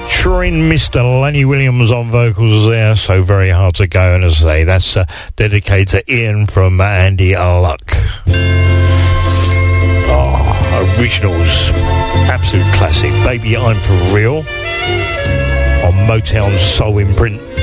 featuring Mr. Lenny Williams on vocals there. So Very Hard to Go, and as I say, that's dedicated to Ian from Andy Luck. Originals, absolute classic. Baby, I'm For Real on Motown Soul Imprint.